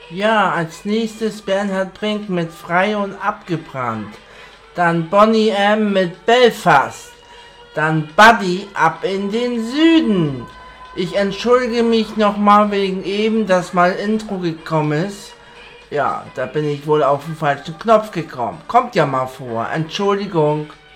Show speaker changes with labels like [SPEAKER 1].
[SPEAKER 1] Ja, als nächstes Bernhard Brink mit Frei und Abgebrannt. Dann Bonnie M. mit Belfast. Dann Buddy ab in den Süden. Ich entschuldige mich nochmal wegen eben, dass mal Intro gekommen ist. Ja, da bin ich wohl auf den falschen Knopf gekommen. Kommt ja mal vor. Entschuldigung.